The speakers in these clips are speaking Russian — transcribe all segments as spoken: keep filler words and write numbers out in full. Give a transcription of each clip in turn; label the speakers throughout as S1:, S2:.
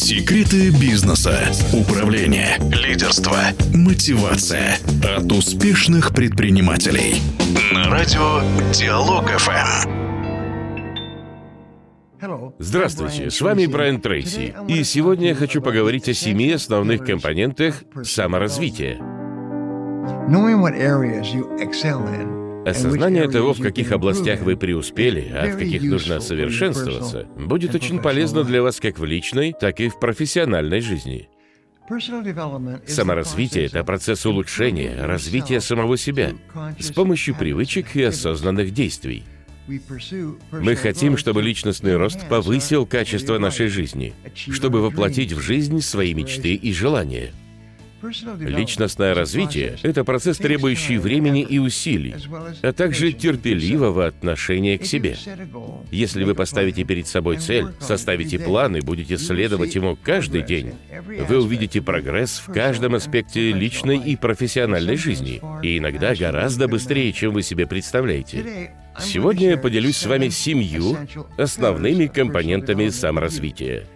S1: Секреты бизнеса, управления, лидерства, мотивация от успешных предпринимателей. На радио Диалог эф эм.
S2: Здравствуйте, с вами Брайан Трейси, и сегодня я хочу поговорить о семи основных компонентах саморазвития. Осознание того, в каких областях вы преуспели, а в каких нужно совершенствоваться, будет очень полезно для вас как в личной, так и в профессиональной жизни. Саморазвитие — это процесс улучшения, развития самого себя с помощью привычек и осознанных действий. Мы хотим, чтобы личностный рост повысил качество нашей жизни, чтобы воплотить в жизнь свои мечты и желания. Личностное развитие — это процесс, требующий времени и усилий, а также терпеливого отношения к себе. Если вы поставите перед собой цель, составите план и будете следовать ему каждый день, вы увидите прогресс в каждом аспекте личной и профессиональной жизни, и иногда гораздо быстрее, чем вы себе представляете. Сегодня я поделюсь с вами семью основными компонентами саморазвития.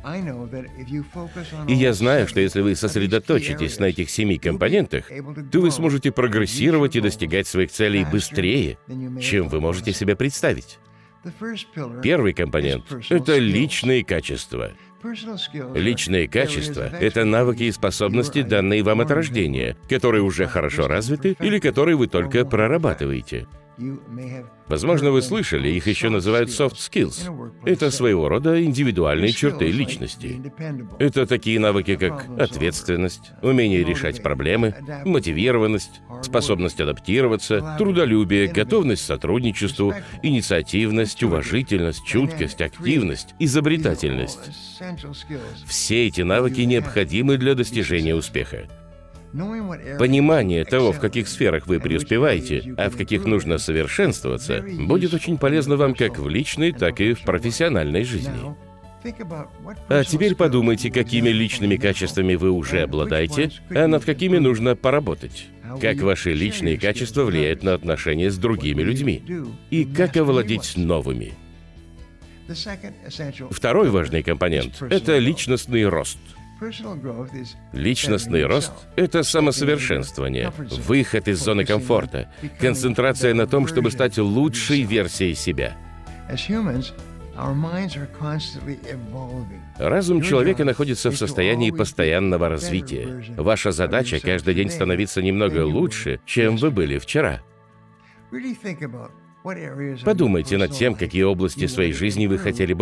S2: И я знаю, что если вы сосредоточитесь на этих семи компонентах, то вы сможете прогрессировать и достигать своих целей быстрее, чем вы можете себе представить. Первый компонент — это личные качества. Личные качества — это навыки и способности, данные вам от рождения, которые уже хорошо развиты или которые вы только прорабатываете. Возможно, вы слышали, их еще называют soft skills. Это своего рода индивидуальные черты личности. Это такие навыки, как ответственность, умение решать проблемы, мотивированность, способность адаптироваться, трудолюбие, готовность к сотрудничеству, инициативность, уважительность, чуткость, активность, изобретательность. Все эти навыки необходимы для достижения успеха. Понимание того, в каких сферах вы преуспеваете, а в каких нужно совершенствоваться, будет очень полезно вам как в личной, так и в профессиональной жизни. А теперь подумайте, какими личными качествами вы уже обладаете, а над какими нужно поработать. Как ваши личные качества влияют на отношения с другими людьми, и как овладеть новыми. Второй важный компонент — это личностный рост. Личностный рост — это самосовершенствование, выход из зоны комфорта, концентрация на том, чтобы стать лучшей версией себя. Разум человека находится в состоянии постоянного развития. Ваша задача — каждый день становиться немного лучше, чем вы были вчера. Подумайте над тем, какие области своей жизни вы хотели бы